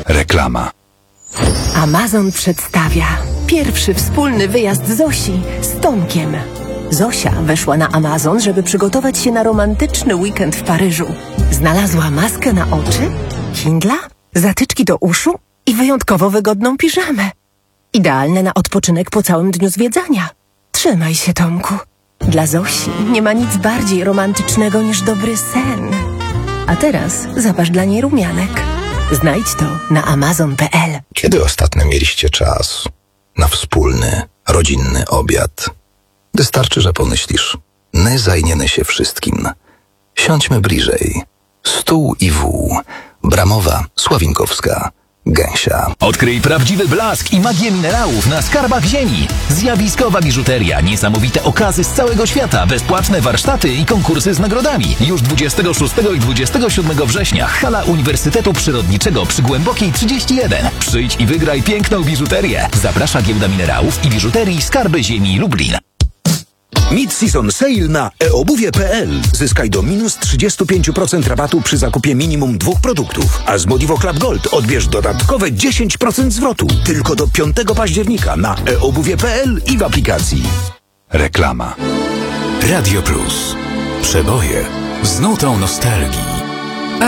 Reklama. Amazon przedstawia pierwszy wspólny wyjazd Zosi z Tomkiem. Zosia weszła na Amazon, żeby przygotować się na romantyczny weekend w Paryżu. Znalazła maskę na oczy, Kindla, zatyczki do uszu i wyjątkowo wygodną piżamę. Idealne na odpoczynek po całym dniu zwiedzania. Trzymaj się, Tomku. Dla Zosi nie ma nic bardziej romantycznego niż dobry sen. A teraz zapasz dla niej rumianek. Znajdź to na amazon.pl. Kiedy ostatnio mieliście czas na wspólny, rodzinny obiad? Wystarczy, że pomyślisz. My zajmiemy się wszystkim. Siądźmy bliżej. Stół i wół. Bramowa, Sławinkowska, Gęsia. Odkryj prawdziwy blask i magię minerałów na skarbach ziemi. Zjawiskowa biżuteria, niesamowite okazy z całego świata, bezpłatne warsztaty i konkursy z nagrodami. Już 26 i 27 września hala Uniwersytetu Przyrodniczego przy Głębokiej 31. Przyjdź i wygraj piękną biżuterię. Zaprasza Giełda Minerałów i Biżuterii Skarby Ziemi Lublin. Mid-season sale na eobuwie.pl. Zyskaj do minus 35% rabatu przy zakupie minimum 2 produktów. A z Modivo Club Gold odbierz dodatkowe 10% zwrotu. Tylko do 5 października na eobuwie.pl i w aplikacji. Reklama. Radio Plus. Przeboje z nutą nostalgii.